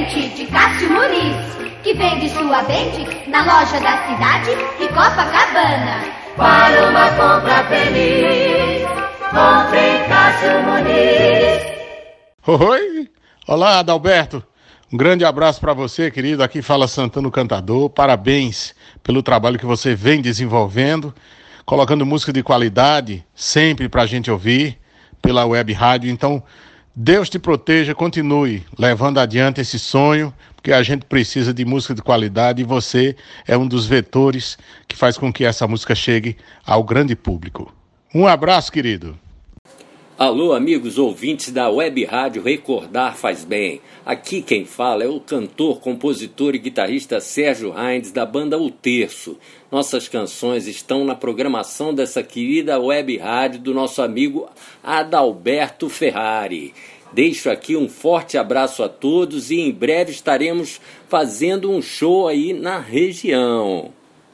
presente de Cássio Muniz, que vende sua Bente na loja da cidade de Copacabana. Para uma compra feliz, compre em Cássio Muniz. Oi! Olá, Adalberto. Um grande abraço para você, querido. Aqui fala Santana Cantador. Parabéns pelo trabalho que você vem desenvolvendo, colocando música de qualidade sempre para a gente ouvir pela web rádio. Então, Deus te proteja, continue levando adiante esse sonho, porque a gente precisa de música de qualidade e você é um dos vetores que faz com que essa música chegue ao grande público. Um abraço, querido. Alô, amigos ouvintes da Web Rádio Recordar Faz Bem. Aqui quem fala é o cantor, compositor e guitarrista Sérgio Heinz, da banda O Terço. Nossas canções estão na programação dessa querida Web Rádio do nosso amigo Adalberto Ferrari. Deixo aqui um forte abraço a todos e em breve estaremos fazendo um show aí na região.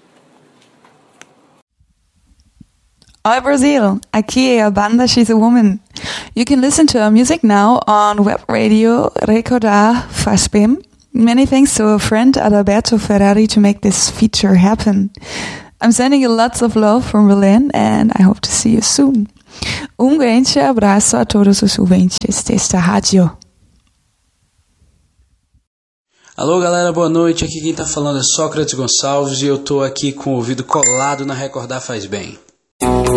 Oi Brazil, aqui é a banda She's a Woman. You can listen to our music now on web radio Recordar Faz Bem. Many thanks to our friend Adalberto Ferrari to make this feature happen. I'm sending you lots of love from Berlin and I hope to see you soon. Grande abraço a todos os ouvintes desta rádio. Alô galera, boa noite. Aqui quem tá falando é Sócrates Gonçalves e eu tô aqui com o ouvido colado na Recordar Faz Bem.